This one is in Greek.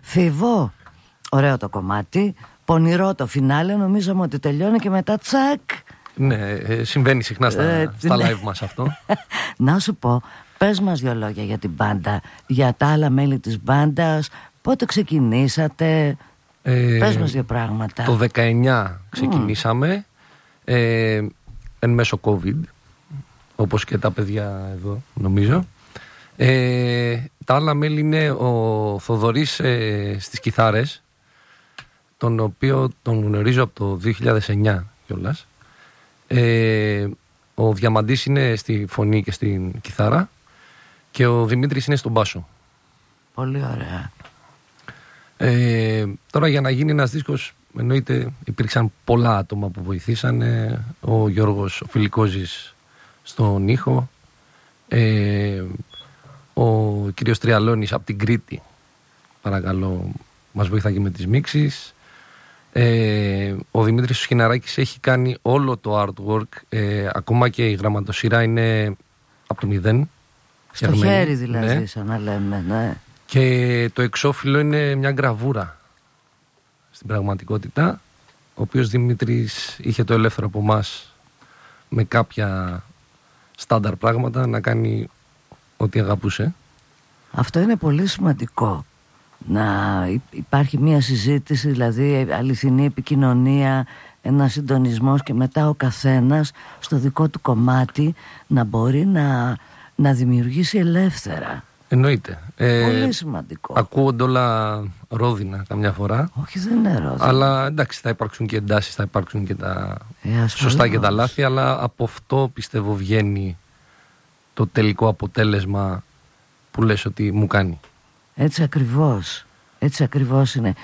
Φίβο, ωραίο το κομμάτι, πονηρό το φινάλε, νομίζαμε ότι τελειώνει και μετά τσακ. Ναι, συμβαίνει συχνά στα live μας αυτό. Να σου πω, πες μας 2 λόγια για την μπάντα, για τα άλλα μέλη της μπάντας, πότε ξεκινήσατε, πες μας 2 πράγματα. Το 19 ξεκινήσαμε, εν μέσω COVID, όπως και τα παιδιά εδώ νομίζω. Τα άλλα μέλη είναι ο Θοδωρής στις κιθάρες, τον οποίο τον γνωρίζω από το 2009 κιόλας. Ο Διαμαντής είναι στη φωνή και στην κιθάρα και ο Δημήτρης είναι στον μπάσο. Πολύ ωραία. Τώρα για να γίνει ένας δίσκος, εννοείται υπήρξαν πολλά άτομα που βοηθήσανε. Ο Γιώργος ο Φιλικόζης στον ήχο, ο κύριος Τριαλώνης από την Κρήτη, παρακαλώ, μας βοηθάει με τις μίξεις. Ο Δημήτρης Σχοιναράκης έχει κάνει όλο το artwork, ακόμα και η γραμματοσύρα είναι από το 0. Στο χέρι δηλαδή, ναι. Σαν να λέμε, ναι. Και το εξώφυλλο είναι μια γραβούρα στην πραγματικότητα, ο οποίος Δημήτρης είχε το ελεύθερο από εμάς με κάποια στάνταρ πράγματα να κάνει ό,τι αγαπούσε. Αυτό είναι πολύ σημαντικό, να υπάρχει μια συζήτηση, δηλαδή αληθινή επικοινωνία, ένα συντονισμός και μετά ο καθένας στο δικό του κομμάτι να μπορεί να δημιουργήσει ελεύθερα. Εννοείται. Πολύ σημαντικό. Ακούγονται όλα ρόδινα καμιά φορά. Όχι, δεν είναι ρόδινα. Αλλά εντάξει, θα υπάρξουν και εντάσεις, θα υπάρξουν και τα σωστά και τα λάθη, αλλά από αυτό πιστεύω βγαίνει το τελικό αποτέλεσμα που λες ότι μου κάνει. Έτσι ακριβώς είναι.